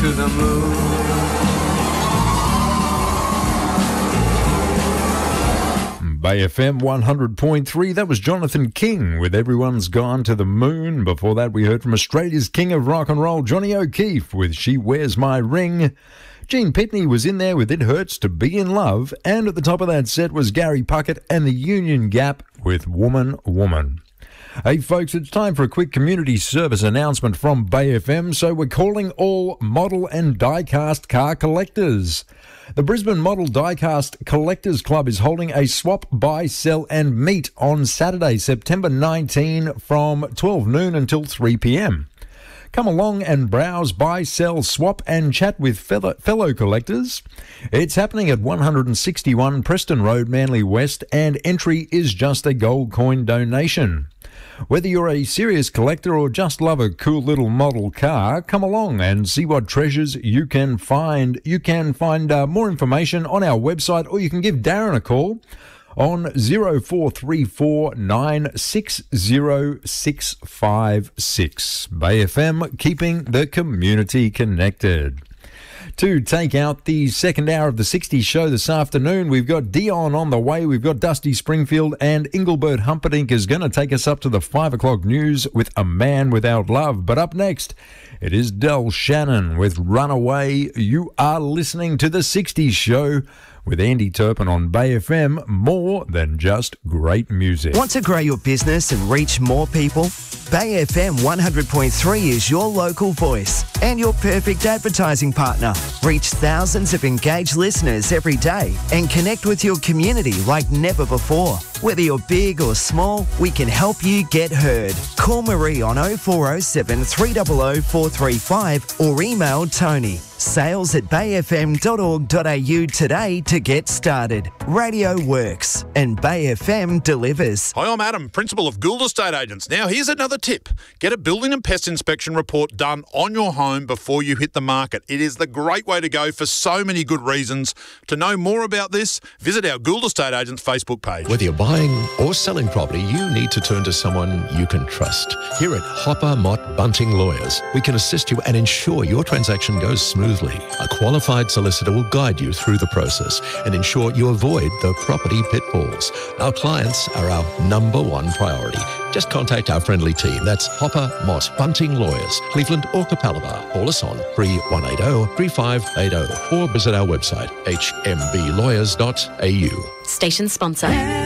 to the moon. Bay FM 100.3, that was Jonathan King with Everyone's Gone to the Moon. Before that, we heard from Australia's King of Rock and Roll, Johnny O'Keefe, with She Wears My Ring. Gene Pitney was in there with It Hurts to Be in Love. And at the top of that set was Gary Puckett and the Union Gap with Woman, Woman. Hey folks, it's time for a quick community service announcement from Bay FM. So we're calling all model and die-cast car collectors. The Brisbane Model Diecast Collectors Club is holding a swap, buy, sell and meet on Saturday, September 19 from 12 noon until 3 p.m. Come along and browse, buy, sell, swap and chat with fellow collectors. It's happening at 161 Preston Road, Manly West, and entry is just a gold coin donation. Whether you're a serious collector or just love a cool little model car, come along and see what treasures you can find. You can find more information on our website, or you can give Darren a call on 0434 960 656. Bay FM, keeping the community connected. To take out the second hour of the 60s show this afternoon, we've got Dion on the way, we've got Dusty Springfield, and Engelbert Humperdinck is going to take us up to the 5 o'clock news with A Man Without Love. But up next, it is Del Shannon with Runaway. You are listening to the 60s show with Andy Turpin on Bay FM, more than just great music. Want to grow your business and reach more people? Bay FM 100.3 is your local voice and your perfect advertising partner. Reach thousands of engaged listeners every day and connect with your community like never before. Whether you're big or small, we can help you get heard. Call Marie on 0407 300 435 or email Tony. sales@bayfm.org.au today to get started. Radio works and Bay FM delivers. Hi, I'm Adam, Principal of Gould Estate Agents. Now, here's another tip. Get a building and pest inspection report done on your home before you hit the market. It is the great way to go for so many good reasons. To know more about this, visit our Gould Estate Agents Facebook page. Whether you're buying or selling property, you need to turn to someone you can trust. Here at Hopper Mott Bunting Lawyers, we can assist you and ensure your transaction goes smoothly. A qualified solicitor will guide you through the process and ensure you avoid the property pitfalls. Our clients are our number one priority. Just contact our friendly team. That's Hopper Mott Bunting Lawyers, Cleveland or Capalaba. Call us on 3180 3580 or visit our website hmblawyers.au. Station sponsor.